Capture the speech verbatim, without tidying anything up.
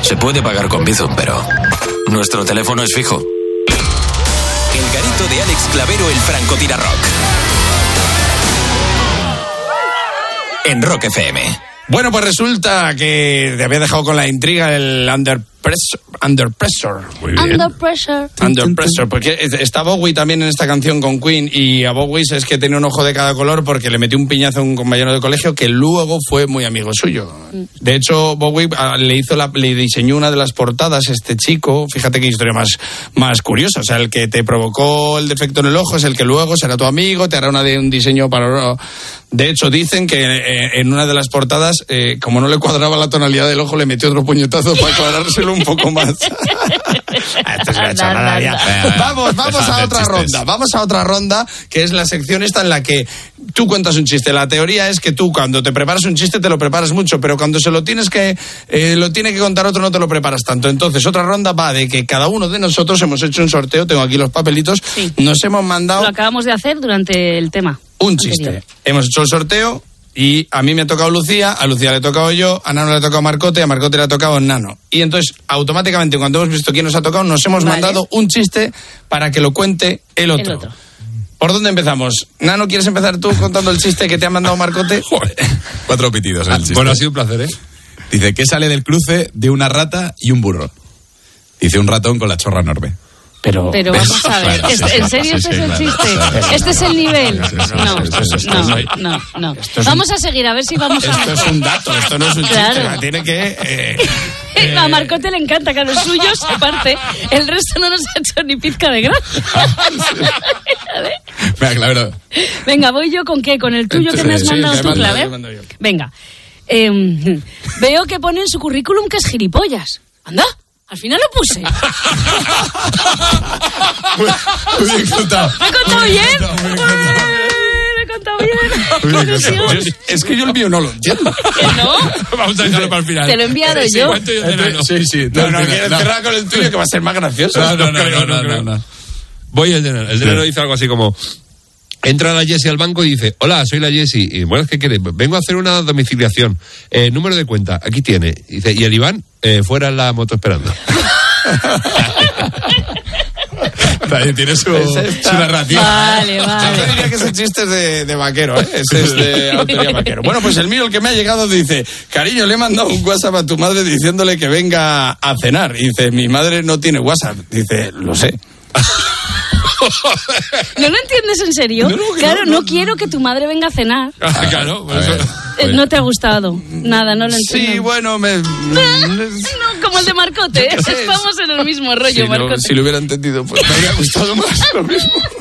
Se puede pagar con Bizum, pero nuestro teléfono es fijo. El garito de Alex Clavero, el francotirarrock. En Rock F M. Bueno, pues resulta que te había dejado con la intriga el Under Pressure. Under Pressure. Muy bien. Under Pressure. Under Pressure, porque está Bowie también en esta canción con Queen, y a Bowie es que tenía un ojo de cada color porque le metió un piñazo a un compañero de colegio que luego fue muy amigo suyo. De hecho, Bowie le hizo la, le diseñó una de las portadas, este chico, fíjate qué historia más, más curiosa. O sea, el que te provocó el defecto en el ojo es el que luego será tu amigo, te hará una de un diseño para... De hecho, dicen que eh, en una de las portadas, eh, como no le cuadraba la tonalidad del ojo, le metió otro puñetazo para aclarárselo un poco más. Esto es una chorrada ya. Vamos, vamos a otra ronda. Vamos a otra ronda, que es la sección esta en la que tú cuentas un chiste. La teoría es que tú, cuando te preparas un chiste, te lo preparas mucho, pero cuando se lo tienes que eh, lo tiene que contar otro, no te lo preparas tanto. Entonces, otra ronda va de que cada uno de nosotros hemos hecho un sorteo. Tengo aquí los papelitos. Sí. Nos hemos mandado... Lo acabamos de hacer durante el tema. Un chiste. Anterior. Hemos hecho el sorteo y a mí me ha tocado Lucía, a Lucía le he tocado yo, a Nano le ha tocado Marcote, a Marcote le ha tocado Nano. Y entonces, automáticamente, cuando hemos visto quién nos ha tocado, nos hemos vale. mandado un chiste para que lo cuente el otro. El otro. ¿Por dónde empezamos? Nano, ¿quieres empezar tú contando el chiste que te ha mandado Marcote? Cuatro pitidos en el chiste. Bueno, ha sido un placer, ¿eh? Dice, ¿qué sale del cruce de una rata y un burro? Dice, un ratón con la chorra enorme. Pero, Pero vamos a ver, claro, ¿en sí, serio sí, este sí, es el chiste? Claro. ¿Este es el nivel? No, no, no, no. Vamos a seguir, a ver si vamos a... Esto es un dato, esto no es un claro. chiste. Tiene que... Eh, eh... A Marcote le encanta, que a los suyos, aparte, el resto no nos ha hecho ni pizca de grasa. Venga, claro. Venga, voy yo con qué, con el tuyo que me has mandado sí, tú, Claver. Venga, eh, veo que pone en su currículum que es gilipollas. Anda. Al final lo puse. Muy bien contado. ¿Me he contado bien? ¿Me he contado bien? Yo, es que yo el mío no lo entiendo. ¿Que no? Vamos a dejarlo para el final. Te lo he enviado sí, yo. Sí, yo sí, sí. No, no, no quieres no. cerrar con el tuyo que va a ser más gracioso. No, no, no, no, no, no, no, no. Voy el de Nano. El de Nano dice algo así como... Entra la Jessie al banco y dice, hola, soy la Jessie. Y bueno, ¿qué quiere? Vengo a hacer una domiciliación. Eh, número de cuenta, aquí tiene. Y dice, y el Iván, eh, fuera en la moto esperando. También tiene su, su narrativa. Vale, vale. Yo diría que ese chiste es de, de vaquero, ¿eh? Ese es de autoría vaquero. Bueno, pues el mío, el que me ha llegado, dice, cariño, le he mandado un WhatsApp a tu madre diciéndole que venga a cenar. Y dice, mi madre no tiene WhatsApp. Dice, lo sé. ¿No lo entiendes en serio? No, no, claro, no, no, no quiero que tu madre venga a cenar. Ah, claro, por eso. Eh, no te ha gustado. Nada, no lo entiendo. Sí, bueno, me... No, como el de Marcote. Estamos en el mismo rollo, si Marcote. No, si lo hubiera entendido, pues me habría gustado más lo mismo.